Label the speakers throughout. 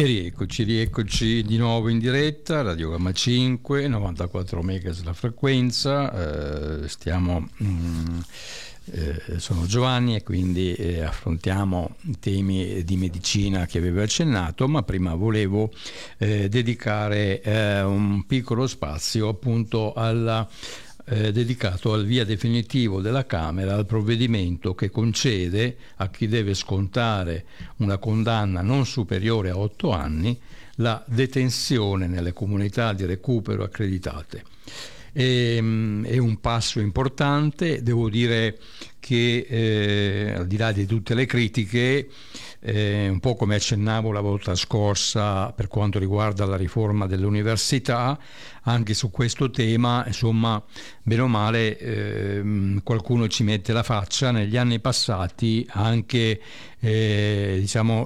Speaker 1: Rieccoci di nuovo in diretta, Radio Gamma 5, 94 MHz la frequenza, sono Giovanni e quindi affrontiamo i temi di medicina che avevo accennato, ma prima volevo dedicare un piccolo spazio appunto dedicato al via definitivo della Camera al provvedimento che concede a chi deve scontare una condanna non superiore a 8 anni la detenzione nelle comunità di recupero accreditate. È un passo importante, devo dire che al di là di tutte le critiche, un po' come accennavo la volta scorsa per quanto riguarda la riforma dell'università, anche su questo tema, insomma, bene o male qualcuno ci mette la faccia. Negli anni passati anche diciamo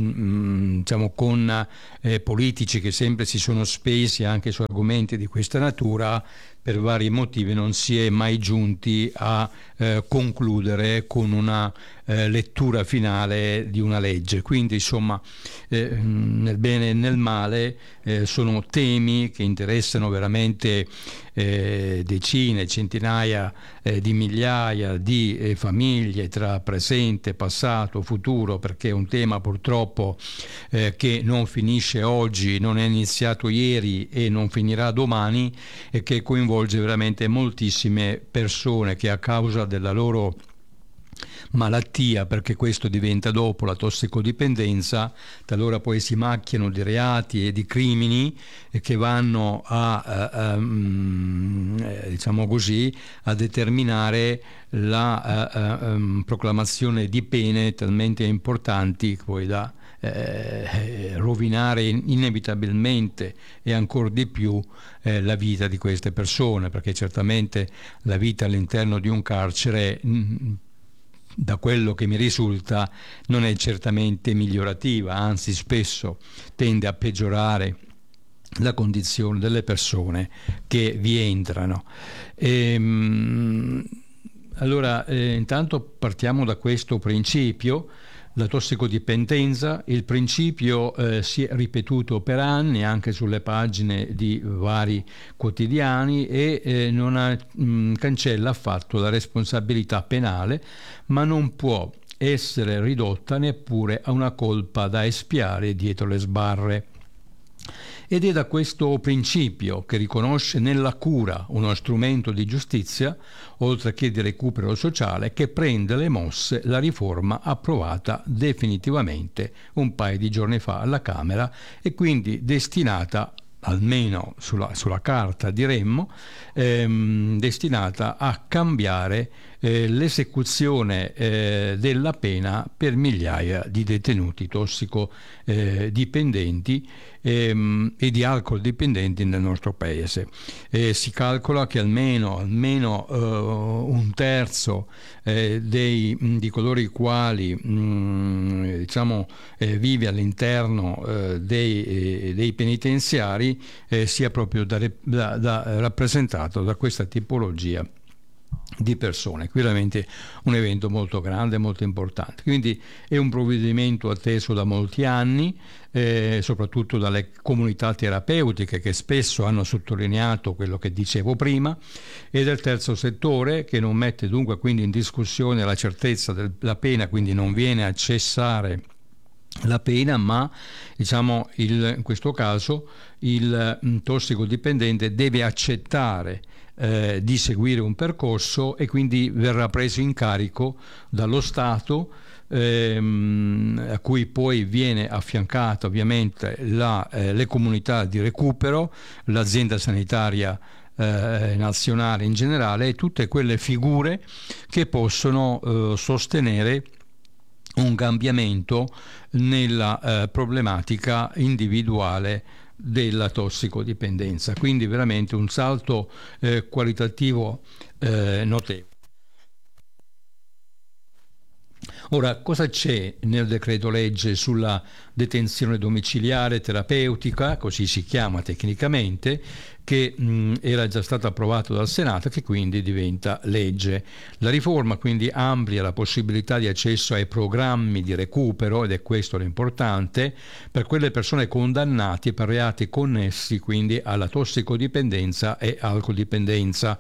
Speaker 1: con politici che sempre si sono spesi anche su argomenti di questa natura, per vari motivi non si è mai giunti a concludere con una lettura finale di una legge. Quindi insomma nel bene e nel male sono temi che interessano veramente decine, centinaia di migliaia di famiglie tra presente, passato, futuro, perché è un tema purtroppo che non finisce oggi, non è iniziato ieri e non finirà domani, e che coinvolge veramente moltissime persone che a causa della loro malattia, perché questo diventa dopo la tossicodipendenza, talora poi si macchiano di reati e di crimini che vanno diciamo così, a determinare la proclamazione di pene talmente importanti poi da rovinare inevitabilmente e ancora di più la vita di queste persone, perché certamente la vita all'interno di un carcere, da quello che mi risulta, non è certamente migliorativa, anzi spesso tende a peggiorare la condizione delle persone che vi entrano. Allora, intanto partiamo da questo principio. La tossicodipendenza, il principio si è ripetuto per anni anche sulle pagine di vari quotidiani e non cancella affatto la responsabilità penale, ma non può essere ridotta neppure a una colpa da espiare dietro le sbarre. Ed è da questo principio che riconosce nella cura uno strumento di giustizia, oltre che di recupero sociale, che prende le mosse la riforma approvata definitivamente un paio di giorni fa alla Camera e quindi destinata, almeno sulla carta diremmo, destinata a cambiare l'esecuzione della pena per migliaia di detenuti tossicodipendenti e di alcol dipendenti nel nostro paese. Si calcola che almeno un terzo di coloro i quali vive all'interno dei penitenziari sia proprio rappresentato da questa tipologia di persone. Qui veramente un evento molto grande, molto importante. Quindi è un provvedimento atteso da molti anni, soprattutto dalle comunità terapeutiche che spesso hanno sottolineato quello che dicevo prima, e del terzo settore, che non mette dunque quindi in discussione la certezza della pena, quindi non viene a cessare la pena, ma in questo caso il tossicodipendente deve accettare di seguire un percorso e quindi verrà preso in carico dallo Stato, a cui poi viene affiancata ovviamente le comunità di recupero, l'azienda sanitaria nazionale in generale e tutte quelle figure che possono sostenere un cambiamento nella problematica individuale della tossicodipendenza. Quindi veramente un salto qualitativo notevole. Ora, cosa c'è nel decreto legge sulla detenzione domiciliare terapeutica, così si chiama tecnicamente, che era già stato approvato dal Senato, che quindi diventa legge. La riforma quindi amplia la possibilità di accesso ai programmi di recupero, ed è questo l'importante, per quelle persone condannate per reati connessi quindi alla tossicodipendenza e alcoldipendenza,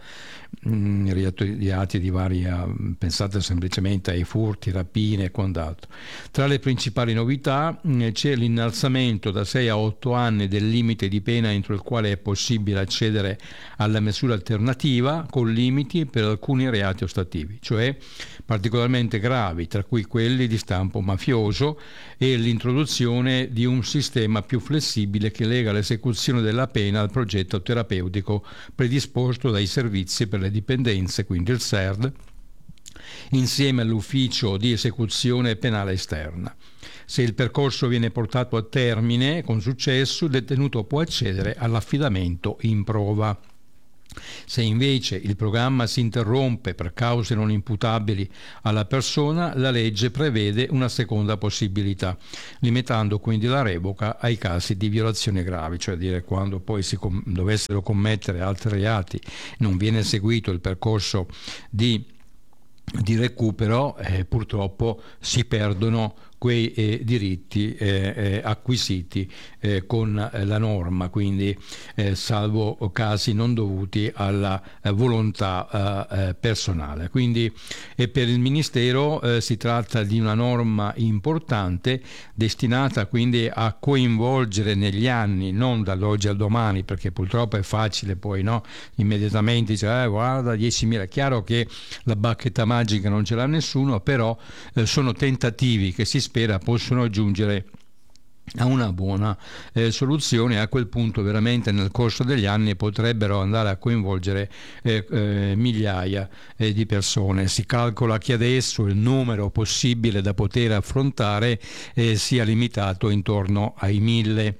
Speaker 1: reati di varia, pensate semplicemente ai furti, rapine e quant'altro. Tra le principali novità c'è l'innalzamento da 6 a 8 anni del limite di pena entro il quale è possibile accedere alla misura alternativa, con limiti per alcuni reati ostativi, cioè particolarmente gravi, tra cui quelli di stampo mafioso, e l'introduzione di un sistema più flessibile che lega l'esecuzione della pena al progetto terapeutico predisposto dai servizi per le dipendenze, quindi il SERD, insieme all'ufficio di esecuzione penale esterna. Se il percorso viene portato a termine con successo, il detenuto può accedere all'affidamento in prova. Se invece il programma si interrompe per cause non imputabili alla persona, la legge prevede una seconda possibilità, limitando quindi la revoca ai casi di violazione gravi, cioè dire quando poi si dovessero commettere altri reati, non viene seguito il percorso di recupero, purtroppo si perdono quei diritti acquisiti con la norma, quindi salvo casi non dovuti alla volontà personale. Quindi per il Ministero si tratta di una norma importante, destinata quindi a coinvolgere negli anni, non dall'oggi al domani, perché purtroppo è facile poi, no? Immediatamente dice guarda 10.000, è chiaro che la bacchetta magica non ce l'ha nessuno, però sono tentativi che si spera possono giungere a una buona soluzione. A quel punto veramente nel corso degli anni potrebbero andare a coinvolgere migliaia di persone. Si calcola che adesso il numero possibile da poter affrontare sia limitato intorno ai 1.000.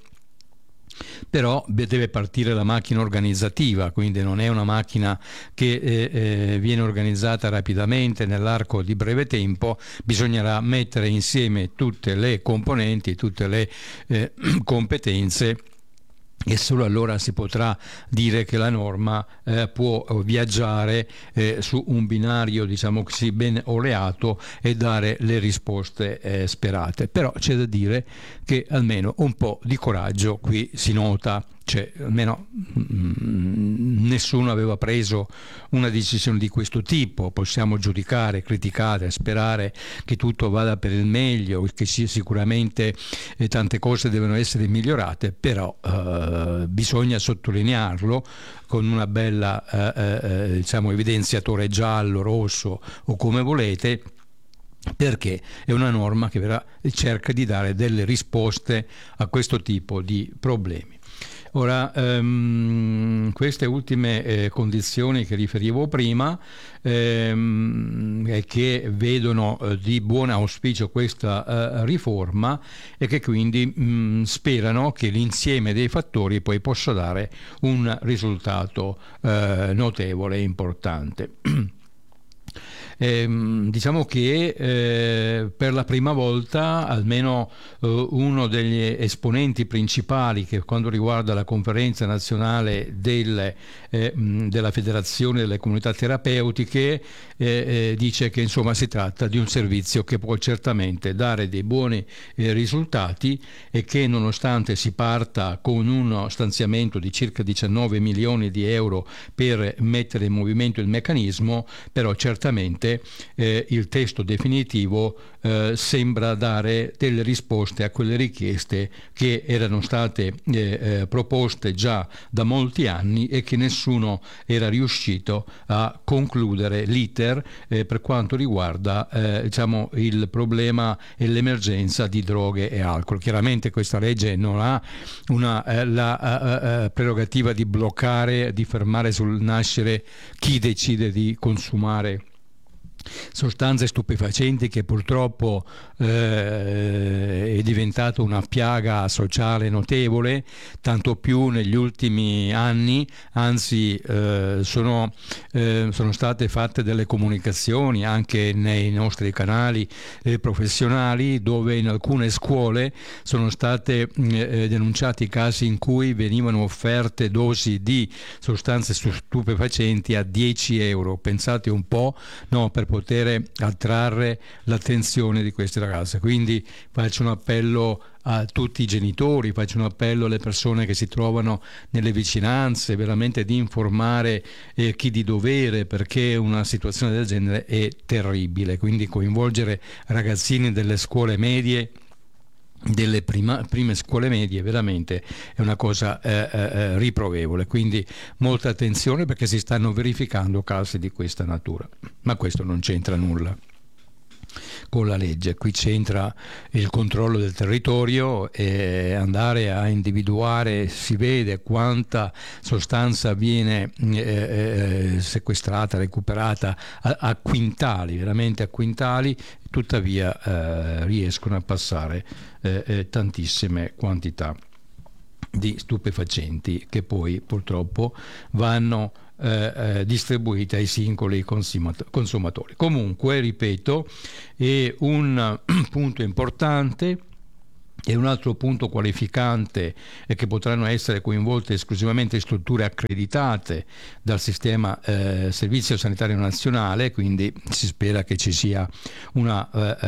Speaker 1: Però deve partire la macchina organizzativa, quindi non è una macchina che viene organizzata rapidamente nell'arco di breve tempo, bisognerà mettere insieme tutte le componenti, tutte le competenze, e solo allora si potrà dire che la norma può viaggiare su un binario, diciamo così, ben oleato e dare le risposte sperate. Però c'è da dire che almeno un po' di coraggio qui si nota, cioè almeno nessuno aveva preso una decisione di questo tipo. Possiamo giudicare, criticare, sperare che tutto vada per il meglio, che sicuramente tante cose devono essere migliorate, però bisogna sottolinearlo con una bella diciamo evidenziatore giallo, rosso o come volete, perché è una norma che cerca di dare delle risposte a questo tipo di problemi. Ora, queste ultime condizioni che riferivo prima, che vedono di buon auspicio questa riforma, e che quindi sperano che l'insieme dei fattori poi possa dare un risultato notevole e importante. Diciamo che per la prima volta almeno uno degli esponenti principali, che quando riguarda la conferenza nazionale della Federazione delle Comunità Terapeutiche, dice che insomma si tratta di un servizio che può certamente dare dei buoni risultati, e che nonostante si parta con uno stanziamento di circa 19 milioni di euro per mettere in movimento il meccanismo, però certamente il testo definitivo sembra dare delle risposte a quelle richieste che erano state proposte già da molti anni e che nessuno era riuscito a concludere l'iter per quanto riguarda diciamo il problema e l'emergenza di droghe e alcol. Chiaramente questa legge non ha la prerogativa di bloccare, di fermare sul nascere chi decide di consumare sostanze stupefacenti, che purtroppo è diventato una piaga sociale notevole, tanto più negli ultimi anni, anzi sono state fatte delle comunicazioni anche nei nostri canali professionali, dove in alcune scuole sono state denunciati casi in cui venivano offerte dosi di sostanze stupefacenti a 10 euro. Pensate un po', no, per poter attrarre l'attenzione di queste ragazze. Quindi faccio un appello a tutti i genitori, faccio un appello alle persone che si trovano nelle vicinanze, veramente di informare chi di dovere, perché una situazione del genere è terribile. Quindi coinvolgere ragazzini delle scuole medie, delle prime scuole medie, veramente è una cosa riprovevole. Quindi molta attenzione, perché si stanno verificando casi di questa natura, ma questo non c'entra nulla con la legge. Qui c'entra il controllo del territorio e andare a individuare, si vede quanta sostanza viene sequestrata, recuperata a quintali, veramente a quintali, tuttavia riescono a passare tantissime quantità di stupefacenti che poi purtroppo vanno distribuite ai singoli consumatori. Comunque, ripeto, è un punto importante. E un altro punto qualificante è che potranno essere coinvolte esclusivamente strutture accreditate dal sistema Servizio Sanitario Nazionale, quindi si spera che ci sia una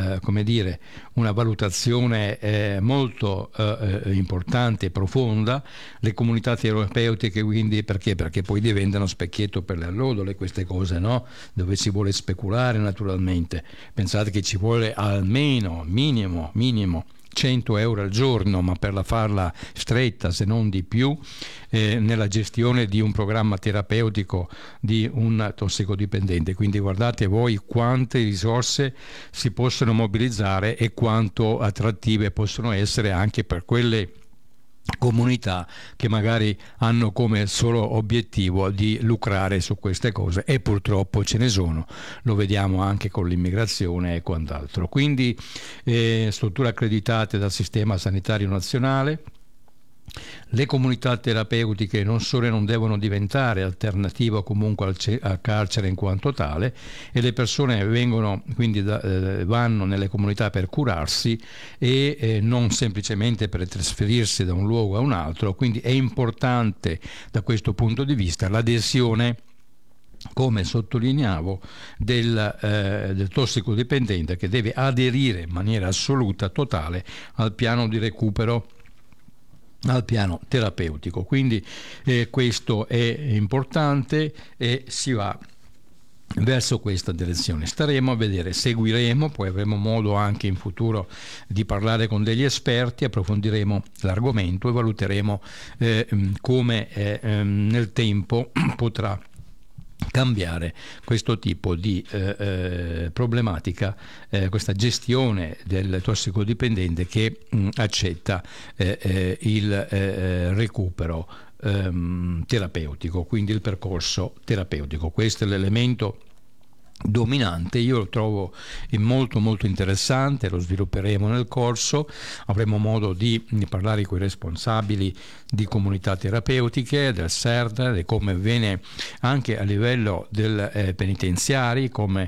Speaker 1: valutazione molto importante e profonda. Le comunità terapeutiche, quindi, perché poi diventano specchietto per le allodole queste cose, no? Dove si vuole speculare, naturalmente. Pensate che ci vuole almeno minimo 100 euro al giorno, ma per farla stretta, se non di più, nella gestione di un programma terapeutico di un tossicodipendente. Quindi guardate voi quante risorse si possono mobilizzare e quanto attrattive possono essere anche per quelle comunità che magari hanno come solo obiettivo di lucrare su queste cose, e purtroppo ce ne sono, lo vediamo anche con l'immigrazione e quant'altro. Quindi strutture accreditate dal sistema sanitario nazionale. Le comunità terapeutiche non solo non devono diventare alternativa comunque al carcere in quanto tale, e le persone vanno nelle comunità per curarsi e non semplicemente per trasferirsi da un luogo a un altro. Quindi è importante da questo punto di vista l'adesione, come sottolineavo, del tossicodipendente, che deve aderire in maniera assoluta, totale, al piano di recupero, al piano terapeutico. Quindi questo è importante e si va verso questa direzione. Staremo a vedere, seguiremo, poi avremo modo anche in futuro di parlare con degli esperti, approfondiremo l'argomento e valuteremo come nel tempo potrà cambiare questo tipo di problematica, questa gestione del tossicodipendente che accetta il recupero terapeutico, quindi il percorso terapeutico. Questo è l'elemento dominante. Io lo trovo molto molto interessante, lo svilupperemo nel corso, avremo modo di parlare con i responsabili di comunità terapeutiche, del CERD, di come viene anche a livello del penitenziari, come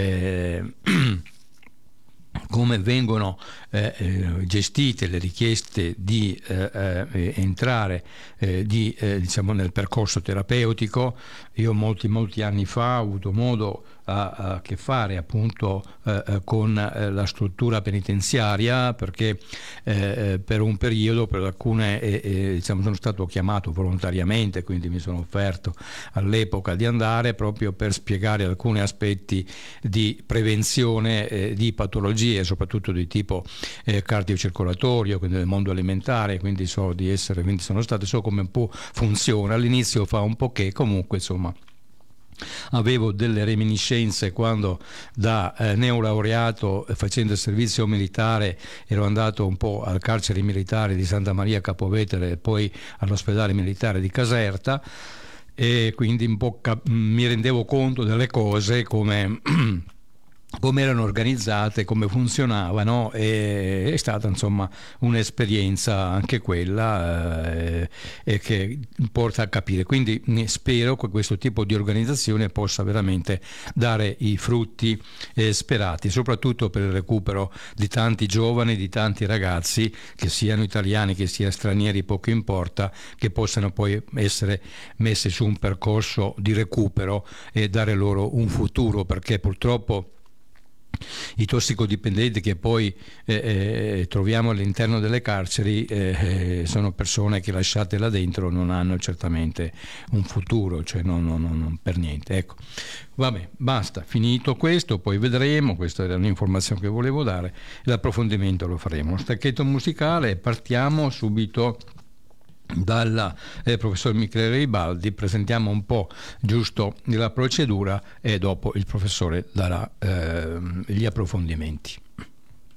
Speaker 1: vengono gestite le richieste di entrare diciamo nel percorso terapeutico. Io molti anni fa ho avuto modo a che fare appunto con la struttura penitenziaria, perché per un periodo, per alcune diciamo, sono stato chiamato volontariamente, quindi mi sono offerto all'epoca di andare proprio per spiegare alcuni aspetti di prevenzione di soprattutto di tipo cardiocircolatorio, quindi del mondo alimentare, quindi so come un po' funziona. All'inizio fa un po' che comunque insomma avevo delle reminiscenze quando da neolaureato facendo il servizio militare ero andato un po' al carcere militare di Santa Maria Capovetere e poi all'ospedale militare di Caserta, e quindi un po' mi rendevo conto delle cose, come come erano organizzate, come funzionavano, e è stata insomma un'esperienza anche quella, e che porta a capire. Quindi spero che questo tipo di organizzazione possa veramente dare i frutti sperati, soprattutto per il recupero di tanti giovani, di tanti ragazzi, che siano italiani, che siano stranieri, poco importa, che possano poi essere messi su un percorso di recupero e dare loro un futuro, perché purtroppo i tossicodipendenti che poi troviamo all'interno delle carceri sono persone che, lasciate là dentro, non hanno certamente un futuro, cioè non per niente. Ecco, vabbè, basta, finito questo, poi vedremo. Questa era un'informazione che volevo dare, l'approfondimento lo faremo. Uno stacchetto musicale e partiamo subito dal professor Michele Ribaldi. Presentiamo un po' giusto la procedura e dopo il professore darà gli approfondimenti.